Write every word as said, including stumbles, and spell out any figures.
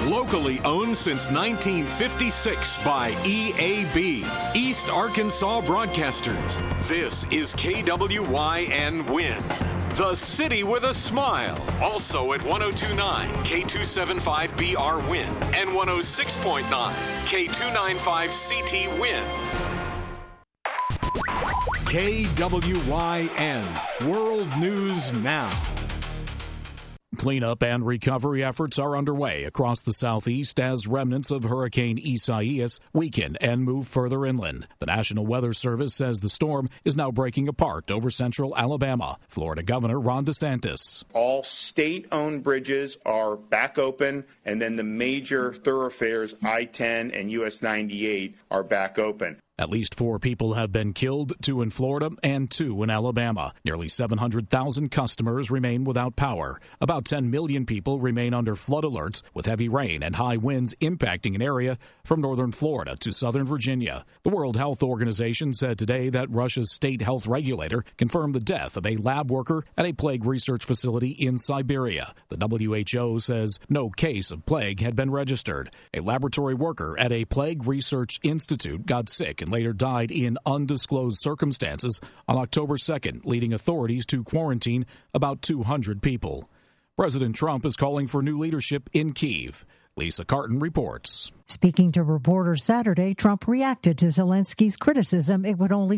Locally owned since nineteen fifty-six by E A B, East Arkansas Broadcasters. This is K W Y N Win, the city with a smile. Also at one oh two point nine K two seventy-five B R Win and one oh six point nine K two ninety-five C T Win. K W Y N World News Now. Cleanup and recovery efforts are underway across the southeast as remnants of Hurricane Isaias weaken and move further inland. The National Weather Service says the storm is now breaking apart over central Alabama. Florida Governor Ron DeSantis. All state-owned bridges are back open, and then the major thoroughfares I ten and U S ninety-eight are back open. At least four people have been killed, two in Florida and two in Alabama. Nearly seven hundred thousand customers remain without power. About ten million people remain under flood alerts, with heavy rain and high winds impacting an area from northern Florida to southern Virginia. The World Health Organization said today that Russia's state health regulator confirmed the death of a lab worker at a plague research facility in Siberia. The W H O says no case of plague had been registered. A laboratory worker at a plague research institute got sick and later died in undisclosed circumstances on October second, leading authorities to quarantine about two hundred people. President Trump is calling for new leadership in Kyiv. Lisa Carton reports. Speaking to reporters Saturday, Trump reacted to Zelensky's criticism it would only